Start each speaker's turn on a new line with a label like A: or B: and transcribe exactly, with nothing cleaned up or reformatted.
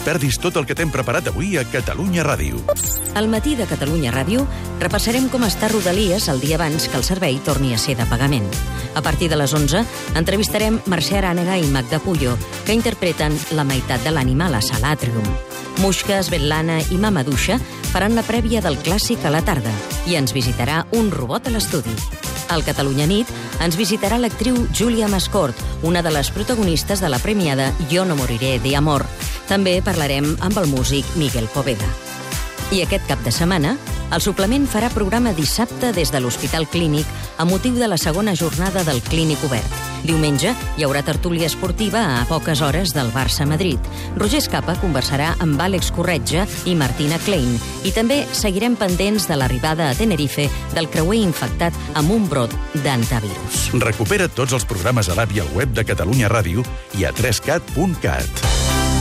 A: et perdis tot el que t'hem preparat avui a Catalunya Ràdio.
B: Al matí de Catalunya Ràdio repassarem com està Rodalies el dia abans que el servei torni a ser de pagament. A partir de les onze entrevistarem Mercè Arànega i Magda Puyo, que interpreten La meitat de l'ànima a la Sala Atrium. Muixca, Svetlana i Mama Duixa faran la prèvia del clàssic a la tarda i ens visitarà un robot a l'estudi. Al Catalunya Nit ens visitarà l'actriu Júlia Mascort, una de les protagonistes de la premiada Jo no moriré de amor. També parlarem amb el músic Miguel Poveda. I aquest cap de setmana, el suplement farà programa dissabte des de l'Hospital Clínic a motiu de la segona jornada del Clínic Obert. Diumenge hi haurà tertúlia esportiva a poques hores del Barça-Madrid. Roger Escapa conversarà amb Àlex Corretja i Martina Klein. I també seguirem pendents de l'arribada a Tenerife del creuer infectat amb un brot d'antivirus.
A: Recupera tots els programes a l'app i al web de Catalunya Ràdio i a tres cat punt cat.